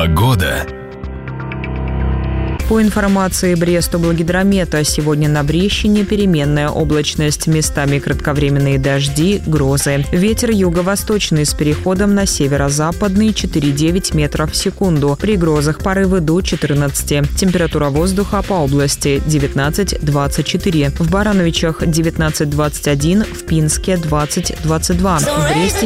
Погода. По информации Брестоблгидромета, сегодня на Брещине переменная облачность, местами кратковременные дожди, грозы. Ветер юго-восточный с переходом на северо-западный 4,9 метров в секунду. При грозах порывы до 14. Температура воздуха по области 19-24. В Барановичах 19-21, в Пинске 20-22. В Бресте